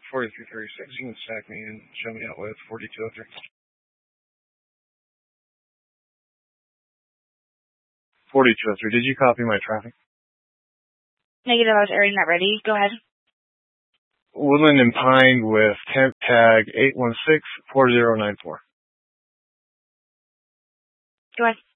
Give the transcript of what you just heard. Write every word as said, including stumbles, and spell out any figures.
forty-three thirty-six. You can stack me and show me out with forty-two oh three. forty-two oh three. Did you copy my traffic? Negative. I was airing that ready. Go ahead. Woodland and Pine with temp tag eight one six four zero nine four. Go ahead.